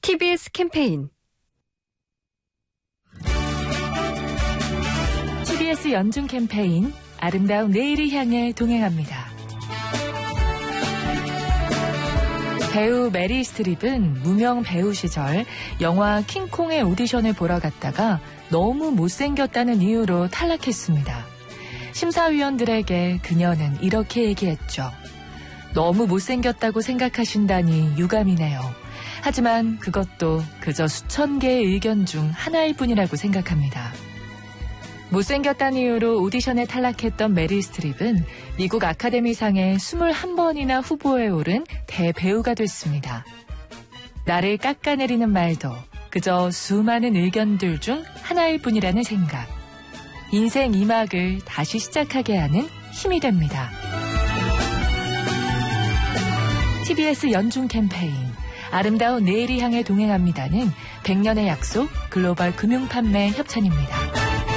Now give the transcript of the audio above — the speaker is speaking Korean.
TBS 캠페인 TBS 연중 캠페인 아름다운 내일을 향해 동행합니다. 배우 메리 스트립은 무명 배우 시절 영화 킹콩의 오디션을 보러 갔다가 너무 못생겼다는 이유로 탈락했습니다. 심사위원들에게 그녀는 이렇게 얘기했죠. 너무 못생겼다고 생각하신다니 유감이네요. 하지만 그것도 그저 수천 개의 의견 중 하나일 뿐이라고 생각합니다. 못생겼다는 이유로 오디션에 탈락했던 메릴 스트립은 미국 아카데미상에 21번이나 후보에 오른 대배우가 됐습니다. 나를 깎아내리는 말도 그저 수많은 의견들 중 하나일 뿐이라는 생각. 인생 2막을 다시 시작하게 하는 힘이 됩니다. TBS 연중 캠페인 아름다운 내일을 향해 동행합니다는 100년의 약속 글로벌 금융판매 협찬입니다.